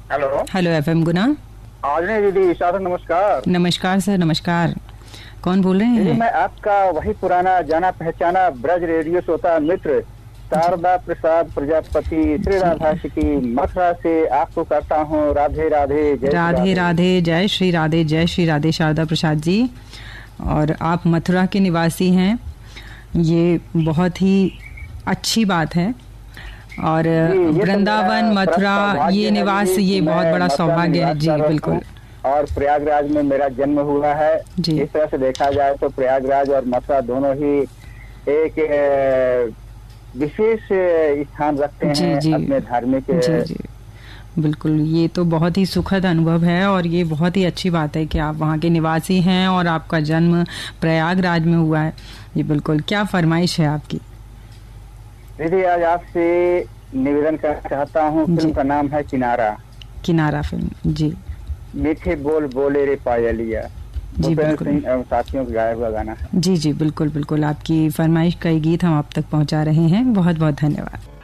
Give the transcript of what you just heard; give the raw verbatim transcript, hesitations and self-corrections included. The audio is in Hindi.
हेलो हेलो एफएम गुना। आज नहीं दीदी, सादर नमस्कार। नमस्कार सर, नमस्कार। कौन बोल रहे हैं? मैं आपका वही पुराना जाना पहचाना ब्रज रेडियो श्रोता मित्र शारदा प्रसाद प्रजापति श्री राधा की मथुरा से आपको करता हूँ राधे राधे जय राधे राधे, जय श्री राधे, जय श्री राधे शारदा प्रसाद जी। और आप मथुरा के निवासी हैं, ये बहुत ही अच्छी बात है। और वृंदावन, मथुरा, ये निवास, ये बहुत बड़ा सौभाग्य है जी। बिल्कुल। और प्रयागराज में मेरा जन्म हुआ है जी। इस तरह से देखा जाए तो प्रयागराज और मथुरा दोनों ही एक विशेष स्थान रखते हैं जी, जी, अपने धार्मिक। जी, जी, बिल्कुल। ये तो बहुत ही सुखद अनुभव है और ये बहुत ही अच्छी बात है कि आप वहाँ के निवासी हैं और आपका जन्म प्रयागराज में हुआ है। ये बिल्कुल। क्या फरमाइश है आपकी? दीदी आज आपसे निवेदन करना चाहता हूँ। फिल्म का नाम है किनारा। किनारा फिल्म जी। मीठे बोल बोले रे पायलिया जी, बिल्कुल। साथियों का गाया हुआ गाना है। जी जी बिल्कुल बिल्कुल। आपकी फरमाइश का ये गीत हम आप तक पहुंचा रहे हैं। बहुत बहुत धन्यवाद।